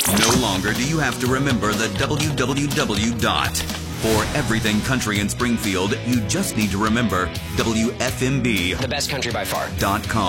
No longer do you have to remember the www dot. For everything country in Springfield, you just need to remember WFMB.com. The best country by far.